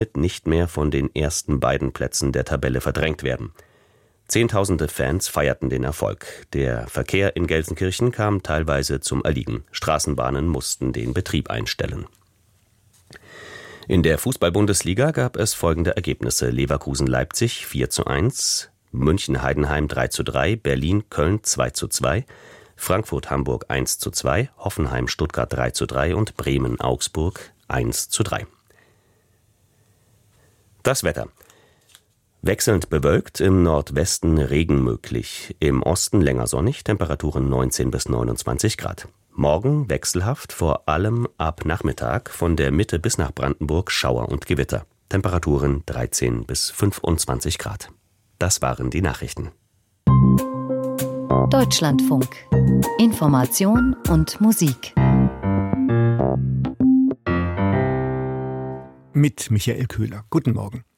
nicht mehr von den ersten beiden Plätzen der Tabelle verdrängt werden. Zehntausende Fans feierten den Erfolg. Der Verkehr in Gelsenkirchen kam teilweise zum Erliegen. Straßenbahnen mussten den Betrieb einstellen. In der Fußball-Bundesliga gab es folgende Ergebnisse: Leverkusen-Leipzig 4:1, München-Heidenheim 3:3, Berlin-Köln 2:2, Frankfurt-Hamburg 1:2, Hoffenheim-Stuttgart 3:3 und Bremen-Augsburg 1:3. Das Wetter. Wechselnd bewölkt, im Nordwesten Regen möglich, im Osten länger sonnig, Temperaturen 19 bis 29 Grad. Morgen wechselhaft, vor allem ab Nachmittag, von der Mitte bis nach Brandenburg Schauer und Gewitter. Temperaturen 13 bis 25 Grad. Das waren die Nachrichten. Deutschlandfunk. Information und Musik. Mit Michael Köhler. Guten Morgen.